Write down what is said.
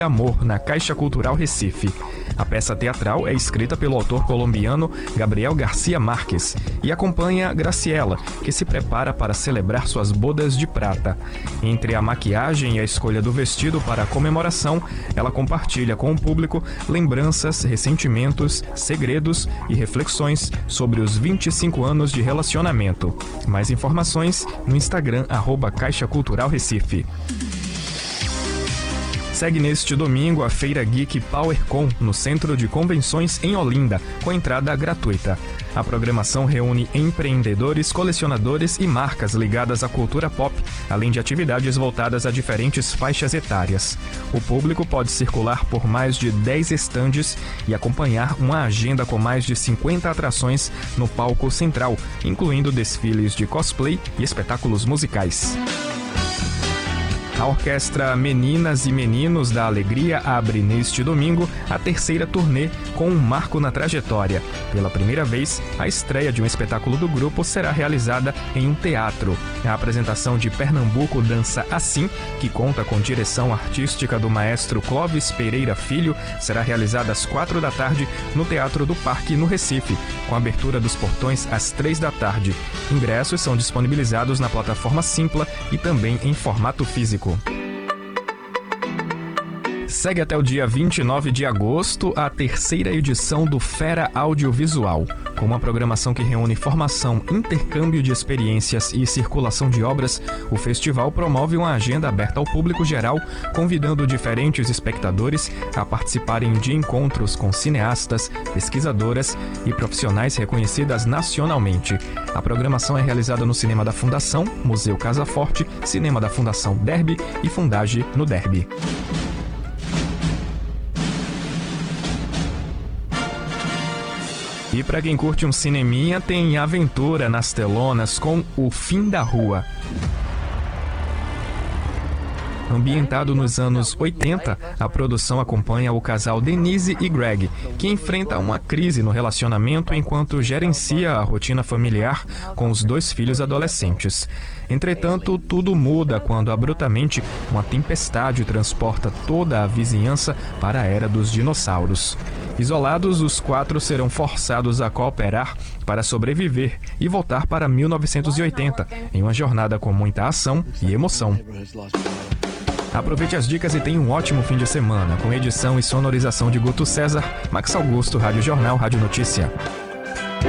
Amor, na Caixa Cultural Recife. A peça teatral é escrita pelo autor colombiano Gabriel Garcia Marques e acompanha Graciela, que se prepara para celebrar suas bodas de prata. Entre a maquiagem e a escolha do vestido para a comemoração, ela compartilha com o público lembranças, ressentimentos, segredos e reflexões sobre os 25 anos de relacionamento. Mais informações no Instagram @Caixa Cultural Recife. Segue neste domingo a Feira Geek PowerCon no Centro de Convenções em Olinda, com entrada gratuita. A programação reúne empreendedores, colecionadores e marcas ligadas à cultura pop, além de atividades voltadas a diferentes faixas etárias. O público pode circular por mais de 10 estandes e acompanhar uma agenda com mais de 50 atrações no palco central, incluindo desfiles de cosplay e espetáculos musicais. A orquestra Meninas e Meninos da Alegria abre neste domingo a terceira turnê com um marco na trajetória. Pela primeira vez, a estreia de um espetáculo do grupo será realizada em um teatro. A apresentação de Pernambuco Dança Assim, que conta com direção artística do maestro Clóvis Pereira Filho, será realizada às 4 da tarde no Teatro do Parque, no Recife, com abertura dos portões às 3 da tarde. Ingressos são disponibilizados na plataforma Simpla e também em formato físico. Segue até o dia 29 de agosto a terceira edição do Fera Audiovisual. Com uma programação que reúne formação, intercâmbio de experiências e circulação de obras, o festival promove uma agenda aberta ao público geral, convidando diferentes espectadores a participarem de encontros com cineastas, pesquisadoras e profissionais reconhecidas nacionalmente. A programação é realizada no Cinema da Fundação, Museu Casa Forte, Cinema da Fundação Derby e Fundage no Derby. E para quem curte um cineminha, tem aventura nas telonas com O Fim da Rua. Ambientado nos anos 80, a produção acompanha o casal Denise e Greg, que enfrenta uma crise no relacionamento enquanto gerencia a rotina familiar com os 2 filhos adolescentes. Entretanto, tudo muda quando abruptamente uma tempestade transporta toda a vizinhança para a era dos dinossauros. Isolados, os 4 serão forçados a cooperar para sobreviver e voltar para 1980, em uma jornada com muita ação e emoção. Aproveite as dicas e tenha um ótimo fim de semana, com edição e sonorização de Guto César, Max Augusto, Rádio Jornal, Rádio Notícia.